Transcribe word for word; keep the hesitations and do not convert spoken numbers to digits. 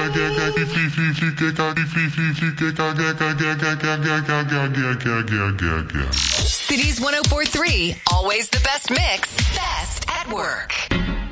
Cities one oh four point three, always the best mix, best at work.